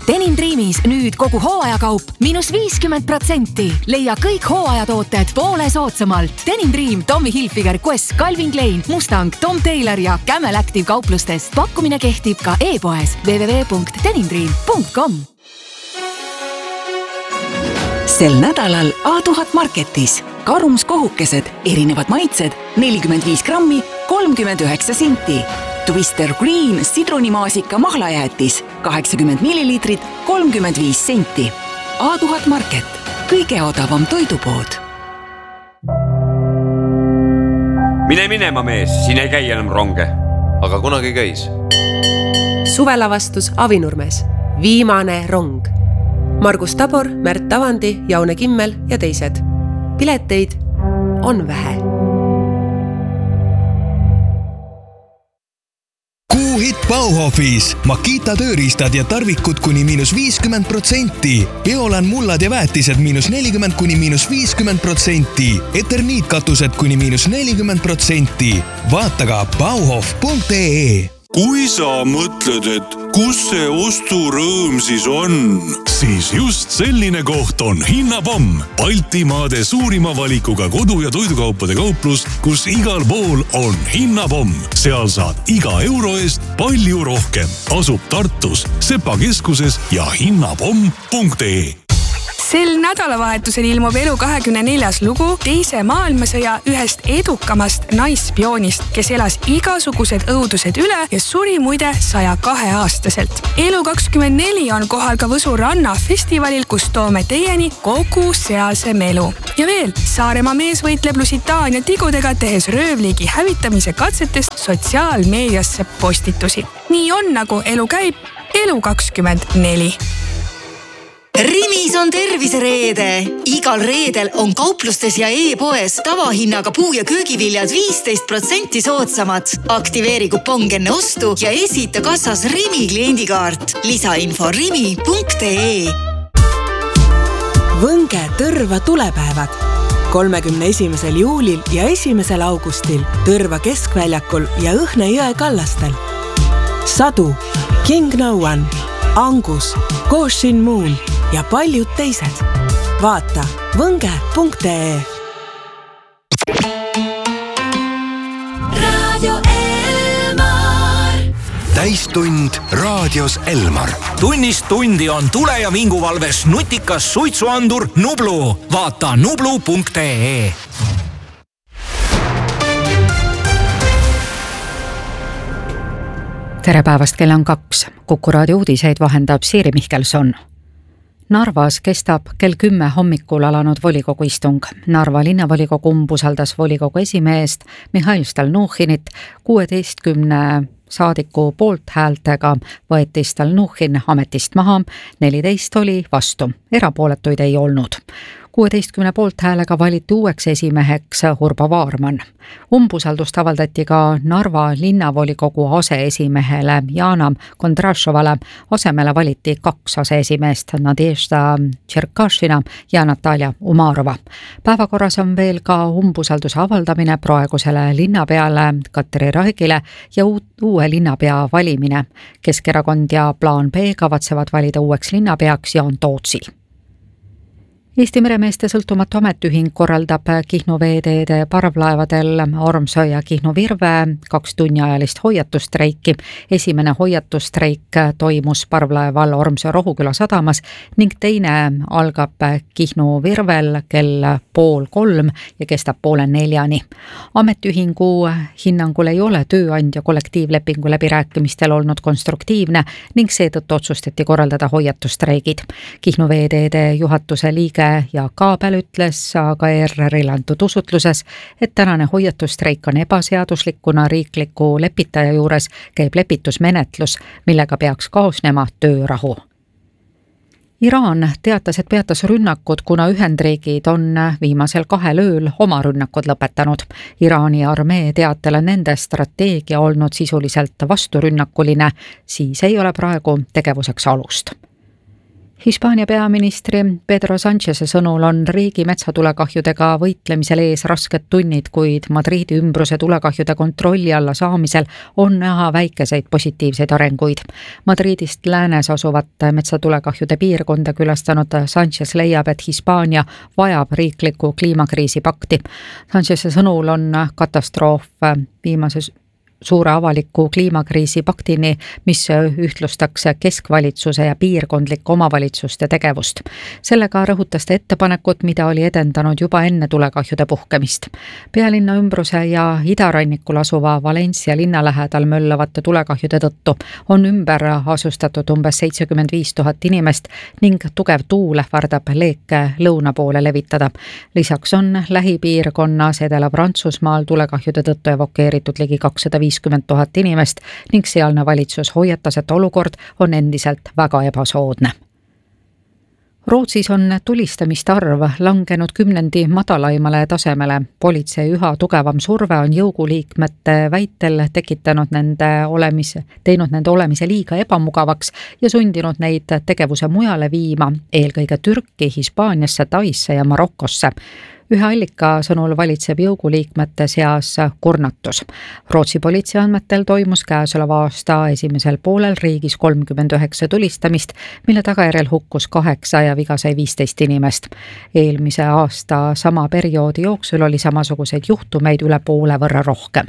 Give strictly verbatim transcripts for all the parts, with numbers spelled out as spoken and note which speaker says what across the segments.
Speaker 1: Denim Dreamis nüüd kogu hooajakaup miinus viiskümmend protsenti. Leia kõik hooajatooted poole soodsamalt. Denim Dream, Tommy Hilfiger, Quest, Calvin Klein, Mustang, Tom Taylor ja Camel Active kauplustest. Pakkumine kehtib ka e-poes w w w punkt denim dream punkt com. Sel nädalal A tuhat Marketis karumskohukesed, erinevad maitsed, nelikümmend viis grammi, kolmkümmend üheksa senti. Twister Green sidrunimaasika mahlajäätis, kaheksakümmend milliliitrit, kolmkümmend viis senti. A tuhat Market, kõige odavam toidupood.
Speaker 2: Mine minema mees, siin ei käi enam ronge.
Speaker 3: Aga kunagi käis.
Speaker 4: Suvelavastus Avinurmes. Viimane rong. Margus Tabor, Märt Tavandi, Jaune Kimmel ja teised. Pileteid on vähe.
Speaker 5: Kuuhit Bauhofis. Makita tööriistad ja tarvikud kuni miinus viiskümmend protsenti. Biolan mullad ja väetised miinus nelikümmend kuni miinus viiskümmend protsenti. Eterniitkatused kuni miinus nelikümmend protsenti. Vaata ka bauhof punkt ee.
Speaker 6: Kui sa mõtled, et kus see osturõõm siis on, siis just selline koht on Hinnapomm. Baltimaade suurima valikuga kodu- ja toidukaupade kauplus, kus igal pool on Hinnapomm. Seal saad iga euro eest palju rohkem. Asub Tartus, Sepa keskuses ja hinnapomm punkt ee.
Speaker 7: Sel nädalavahetusel ilmub Elu kahekümne neljas lugu teise maailmasõja ühest edukamast naisspioonist, kes elas igasugused õudused üle ja suri muide saja kahe aastaselt. Elu kakskümmend neli on kohal ka Võsu ranna festivalil, kus toome teieni kogu sealse melu. Ja veel, Saaremaa mees võitleb Lusitaania tigudega, tehes röövliigi hävitamise katsetest sotsiaalmeediasse postitusi. Nii on, nagu elu käib. Elu kakskümmend neli.
Speaker 8: Rimis on tervisereede. Igal reedel on kauplustes ja e-poes tavahinnaga puu- ja köögiviljad viisteist protsenti soodsamad. Aktiveeri kupong enne ostu ja esita kassas Rimi kliendikaart. Lisainfo rimi punkt ee.
Speaker 9: Võnge Tõrva tulepäevad. kolmekümne esimesel juulil ja esimesel augustil Tõrva keskväljakul ja Õhne jõe kallastel. Sadu, King No One, Angus, Goshin Moon ja paljud teised. Vaata võnge punkt ee.
Speaker 10: Radio Elmar.
Speaker 11: Täistund raadios Elmar.
Speaker 12: Tunnist tundi on tule- ja vinguvalves nutikas suitsuandur Nublu. Vaata nublu punkt ee.
Speaker 13: Tere päevast, kell on kaks. Kuku raadio uudiseid vahendab Siiri Mihkelson. Narvas kestab kell kümme hommikul alanud volikogu istung. Narva linnavolikogu umbusaldas volikogu esimeest Mihhail Stalnuhhinit kuueteistkümne saadiku poolt häältega võeti Stalnuhhin ametist maha, neliteist oli vastu, erapooletuid ei olnud. kuueteistkümne poolt häälega valiti uueks esimeheks Urbo Vaarman. Umbusaldust avaldati ka Narva linnavolikogu aseesimehele Jana Kondrašovale. Asemele valiti kaks aseesimeest, Nadežda Tšerkašina ja Natalja Umarova. Päevakorras on veel ka umbusalduse avaldamine praegusele linnapeale Katri Raigile ja uue linnapea valimine. Keskerakond ja Plaan B kavatsevad valida uueks linnapeaks Jaan Tootsi. Eesti meremeeste sõltumatu ametühing korraldab Kihnu veeteede parvlaevadel Ormsö ja Kihnu Virve kaks tunniajalist hoiatustreiki. Esimene hoiatustreik toimus parvlaeval Ormsö Rohuküla sadamas ning teine algab Kihnu Virvel kell pool kolm ja kestab poole neljani. Ametühingu hinnangul ei ole tööandja kollektiivlepingu läbirääkimistel olnud konstruktiivne ning seetõttu otsustati korraldada hoiatustreigid. Kihnu veeteede juhatuse liige ja Kaabel ütles aga E R R-il antud usutluses, et tänane hoiatustreik on ebaseaduslik, kuna riikliku lepitaja juures käib lepitusmenetlus, millega peaks kaasnema töörahu. Iraan teatas, et peatas rünnakud, kuna Ühendriigid on viimasel kahel ööl oma rünnakud lõpetanud. Iraani armee teatel on nende strateegia olnud sisuliselt vasturünnakuline, siis ei ole praegu tegevuseks alust. Hispaania peaministri Pedro Sancheze sõnul on riigi metsatulekahjudega võitlemisel ees rasked tunnid, kuid Madridi ümbruse tulekahjude kontrolli alla saamisel on näha väikeseid positiivseid arenguid. Madridist läänes asuvat metsatulekahjude piirkonda külastanud Sanchez leiab, et Hispaania vajab riikliku kliimakriisi pakti. Sancheze sõnul on katastroof viimases suure avaliku kliimakriisi paktini, mis ühtlustaks keskvalitsuse ja piirkondliku omavalitsuste tegevust. Sellega rõhutas ta ettepanekut, mida oli edendanud juba enne tulekahjude puhkemist. Pealinna ümbruse ja idarannikul asuva Valencia linna lähedal möllavate tulekahjude tõttu on ümber asustatud umbes seitsekümmend viis tuhat inimest ning tugev tuul ähvardab leeke lõuna poole levitada. Lisaks on lähipiirkonnas Edela-Prantsusmaal tulekahjude tõttu evokeeritud ligi kakssada viiskümmend tuhat inimest ning sealne valitsus hoiatas, et olukord on endiselt väga ebasoodne. Rootsis on tulistamiste arv langenud kümnendi madalaimale tasemele. Politsei üha tugevam surve on jõuguliikmete väitel tekitanud nende olemise, teinud nende olemise liiga ebamugavaks ja sundinud neid tegevuse mujale viima, eelkõige Türki, Hispaaniasse, Taisse ja Marokosse. Ühe allika sõnul valitseb jõuguliikmete seas kurnatus. Rootsi politsei andmetel toimus käesoleva aasta esimesel poolel riigis kolmkümmend üheksa tulistamist, mille tagajärjel hukkus kaheksa ja viga sai viisteist inimest. Eelmise aasta sama perioodi jooksul oli samasuguseid juhtumeid üle poole võrra rohkem.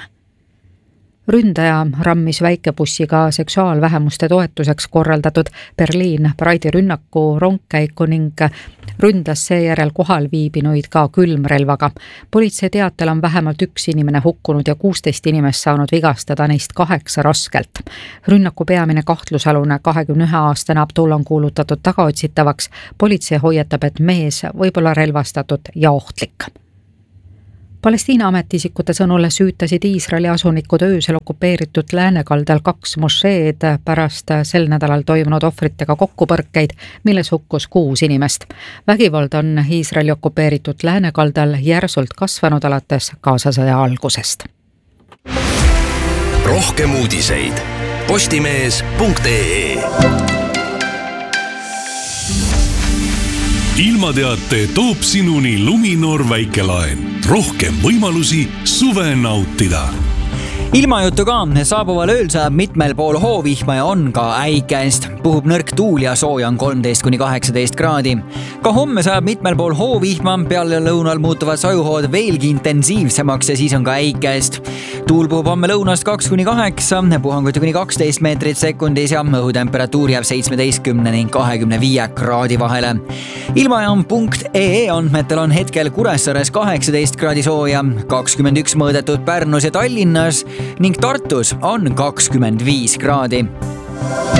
Speaker 13: Ründaja rammis väikebussiga seksuaalvähemuste toetuseks korraldatud Berliin Pride'i rünnaku rongkäiku ning ründas seejärel kohal viibinuid ka külmrelvaga. Politsei teatel on vähemalt üks inimene hukkunud ja kuusteist inimest saanud vigastada, neist kaheksa raskelt. Rünnaku peamine kahtlusalune kahekümne ühe aastane Abdul on kuulutatud tagaotsitavaks. Politsei hoiatab, et mees võib olla relvastatud ja ohtlik. Palestiina ametiisikute sõnul süütasid Iisraeli asunikud öösel okupeeritud läänekaldal kaks mošeed pärast sel nädalal toimunud ohvritega kokkupõrkeid, milles hukkus kuus inimest. Vägivald on Iisraeli okupeeritud läänekaldal järsult kasvanud alates Gazasõja algusest.
Speaker 11: Rohkem uudiseid postimees punkt ee.
Speaker 6: Ilmateate toob sinuni Luminor väikelaen. Rohkem võimalusi suve nautida.
Speaker 3: Ilmajutu ka saabuval ööl saab mitmel pool hoovihma ja on ka äikest. Puhub nõrk tuul ja sooja on kolmteist kuni kaheksateist kraadi. Ka homme saab mitmel pool hoovihma, peale lõunal muutuvad sajuhood veelgi intensiivsemaks ja siis on ka äikest. Tuul puhub homme lõunast kaks kuni kaheksa, puhanguti kuni kaksteist meetrit sekundis ja õhutemperatuur jääb seitsmeteistkümne ning kahekümne viie kraadi vahele. Ilmajaam punkt ee andmetel on hetkel Kuressaares kaheksateist kraadi sooja, kakskümmend üks mõõdetud Pärnus ja Tallinnas ning Tartus on kakskümmend viis kraadi.